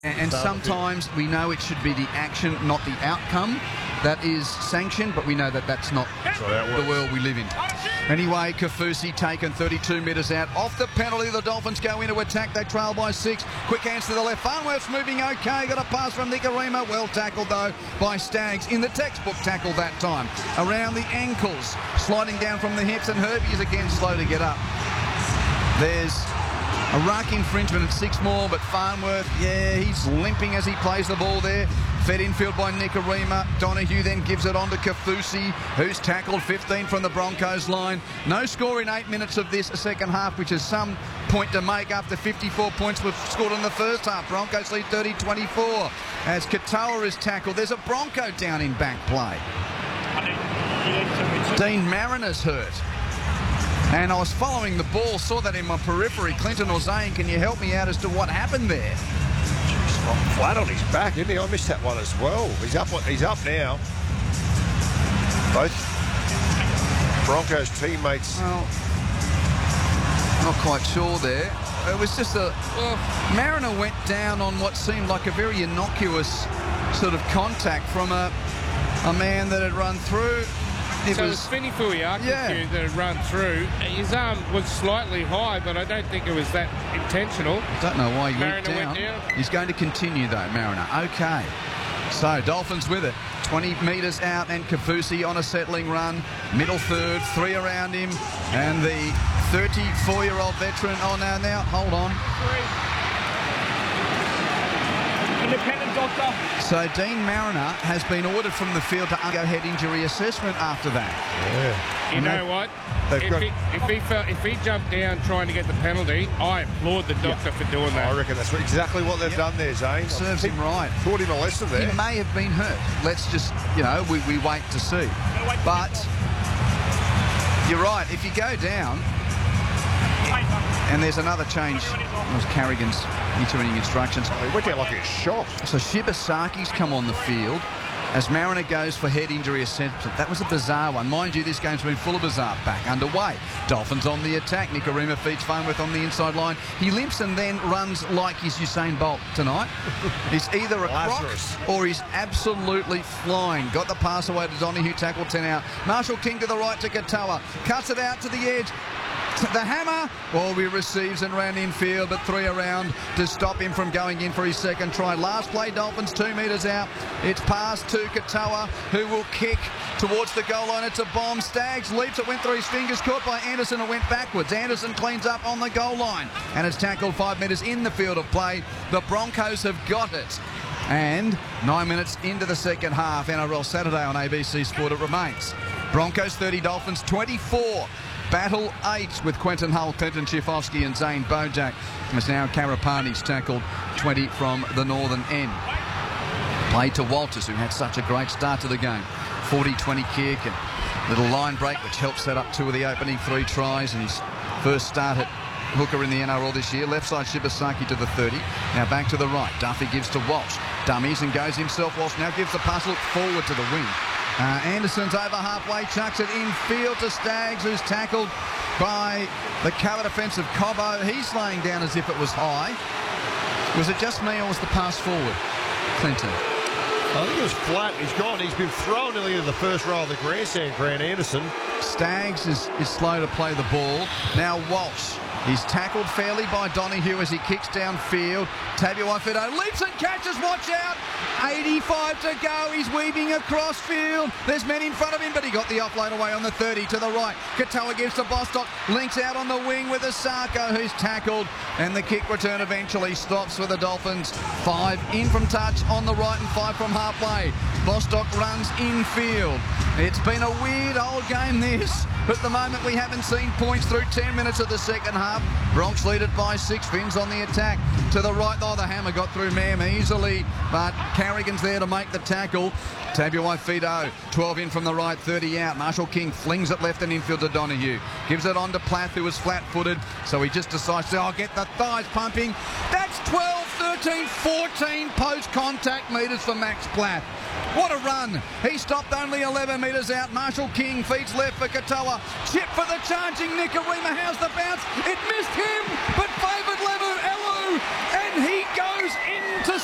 And sometimes we know it should be the action, not the outcome, that is sanctioned, but we know that that's not the world we live in. Anyway, Kaufusi taken 32 metres out. Off the penalty, the Dolphins go into attack. They trail by 6. Quick hands to the left. Farnworth's moving okay. Got a pass from Nikorima. Well tackled, though, by Staggs. In the textbook tackle that time. Around the ankles. Sliding down from the hips, and Herbie is again slow to get up. There's a ruck infringement at 6 more, but Farnworth, he's limping as he plays the ball there. Fed infield by Nikorima. Donahue then gives it on to Kaufusi, who's tackled 15 from the Broncos line. No score in 8 minutes of this second half, which is some point to make after 54 points were scored in the first half. Broncos lead 30-24 as Katoa is tackled. There's a Bronco down in back play. Dean Mariner's hurt. And I was following the ball, saw that in my periphery. Clinton or Zane, can you help me out as to what happened there? Flat on his back, isn't he? I missed that one as well. He's up now. Both Broncos teammates. Well, not quite sure there. It was just Mariner went down on what seemed like a very innocuous sort of contact from a man that had run through. It was Fini Fuiaki that had run through. His arm was slightly high, but I don't think it was that intentional. I don't know why he went down. He's going to continue, though, Mariner. Okay. So, Dolphins with it. 20 metres out, and Kaufusi on a settling run. Middle third, 3 around him. And the 34-year-old veteran. Oh, now, hold on. Independent doctor. So Dean Mariner has been ordered from the field to undergo head injury assessment after that. Yeah. You know what? If he jumped down trying to get the penalty, I applaud the doctor for doing that. I reckon that's exactly what they've done there, Zane. Serves him right. Taught him a lesson there. He may have been hurt. Let's just, we wait to see. But you're right. If you go down, and there's another change. It was Carrigan's intervening instructions. He went down like a shot. So Shibasaki's come on the field as Mariner goes for head injury assessment. That was a bizarre one. Mind you, this game's been full of bizarre. Back underway. Dolphins on the attack. Nikorima feeds Farnworth on the inside line. He limps and then runs like he's Usain Bolt tonight. He's either a croc or he's absolutely flying. Got the pass away to Donahue, tackle 10 out. Marshall King to the right to Katoa. Cuts it out to the edge. The hammer, he receives and ran infield, but 3 around to stop him from going in for his second try. Last play, Dolphins 2 metres out. It's passed to Katoa, who will kick towards the goal line. It's a bomb. Staggs leaps. It went through his fingers, caught by Anderson. It went backwards. Anderson cleans up on the goal line, and it's tackled 5 metres in the field of play. The Broncos have got it. And 9 minutes into the second half, NRL Saturday on ABC Sport, it remains. Broncos 30, Dolphins 24. Battle 8 with Quentin Hull, Clinton Schifofsky and Zane Bojack. It's now Karapani's tackled 20 from the northern end. Played to Walters, who had such a great start to the game. 40-20 kick and little line break, which helped set up 2 of the opening 3 tries. And his first start at hooker in the NRL this year. Left side Shibasaki to the 30. Now back to the right. Duffy gives to Walsh. Dummies and goes himself. Walsh now gives the puzzle forward to the wing. Anderson's over halfway, chucks it infield to Staggs, who's tackled by the cover defence of Cobbo. He's laying down as if it was high. Was it just me or was the pass forward, Clinton? I think it was flat. He's gone. He's been thrown nearly into the first row of the grandstand, Grant Anderson. Staggs is slow to play the ball. Now Walsh. He's tackled fairly by Donahue as he kicks downfield. Tabuai-Fidow leaps and catches. Watch out. 85 to go. He's weaving across field. There's men in front of him, but he got the offload away on the 30 to the right. Katoa gives to Bostock. Links out on the wing with Asako, who's tackled. And the kick return eventually stops for the Dolphins. 5 in from touch on the right and 5 from halfway. Bostock runs infield. It's been a weird old game, this. But at the moment, we haven't seen points through 10 minutes of the second half. Bronx lead it by 6. Finns on the attack. To the right, though, the hammer got through Mam easily. But Carrigan's there to make the tackle. Tabuai-Fidow, 12 in from the right, 30 out. Marshall King flings it left and infield to Donahue. Gives it on to Plath, who was flat-footed. So he just decides to get the thighs pumping. That's 12, 13, 14 post-contact metres for Max Plath. What a run. He stopped only 11 metres out. Marshall King feeds left for Katoa. Chip for the charging Nikorima. How's the bounce? It missed him, but favoured Levu.